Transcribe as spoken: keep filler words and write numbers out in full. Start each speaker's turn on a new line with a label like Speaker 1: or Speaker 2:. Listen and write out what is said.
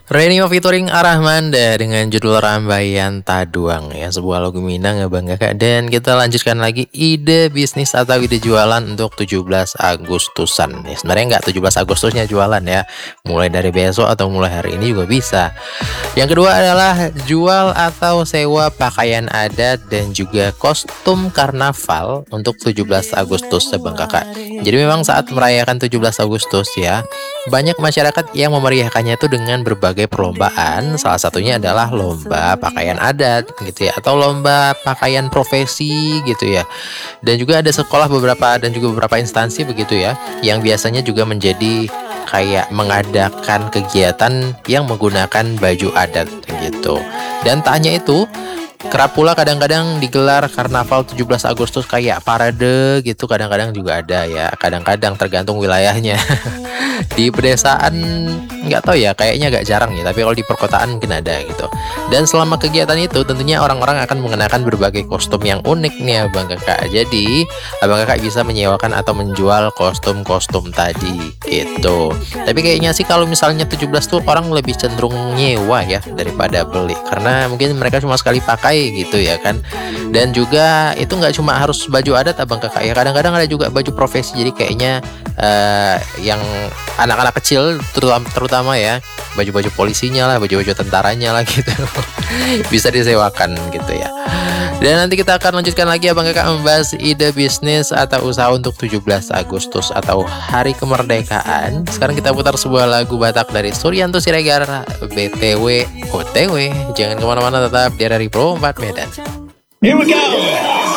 Speaker 1: Renio featuring Arahman dengan judul Rambayan Taduang ya, sebuah lagu Minang ya Bang Kakak. Dan kita lanjutkan lagi ide bisnis atau ide jualan untuk tujuh belas Agustusan. Ya, sebenarnya nggak tujuh belas Agustusnya jualan ya, mulai dari besok atau mulai hari ini juga bisa. Yang kedua adalah jual atau sewa pakaian adat dan juga kostum karnaval untuk tujuh belas Agustus ya Bang Kakak. Jadi memang saat merayakan tujuh belas Agustus ya, banyak masyarakat yang memeriahkannya itu dengan berbagai perlombaan. Salah satunya adalah lomba pakaian adat gitu ya, atau lomba pakaian profesi gitu ya. Dan juga ada sekolah beberapa dan juga beberapa instansi begitu ya, yang biasanya juga menjadi kayak mengadakan kegiatan yang menggunakan baju adat gitu. Dan tak hanya itu, kerap pula kadang-kadang digelar karnaval tujuh belas Agustus kayak parade gitu, kadang-kadang juga ada ya, kadang-kadang tergantung wilayahnya. Di pedesaan nggak tahu ya, kayaknya agak jarang ya, tapi kalau di perkotaan mungkin ada gitu. Dan selama kegiatan itu tentunya orang-orang akan mengenakan berbagai kostum yang unik nih ya Bang Kakak. Jadi Abang Kakak bisa menyewakan atau menjual kostum-kostum tadi gitu. Tapi kayaknya sih kalau misalnya tujuh belas tuh orang lebih cenderung nyewa ya daripada beli, karena mungkin mereka cuma sekali pakai gitu ya kan. Dan juga itu nggak cuma harus baju adat Abang Kakak ya, kadang-kadang ada juga baju profesi. Jadi kayaknya uh, yang anak-anak kecil terutama, terutama ya, baju-baju polisinya lah, baju-baju tentaranya lah gitu. Bisa disewakan gitu ya. Dan nanti kita akan lanjutkan lagi Abang Kakak membahas ide bisnis atau usaha untuk tujuh belas Agustus atau Hari Kemerdekaan. Sekarang kita putar sebuah lagu Batak dari Suryanto Siregar, B T W O T W. Jangan kemana-mana, tetap di R R I Pro empat Medan.
Speaker 2: Here we go.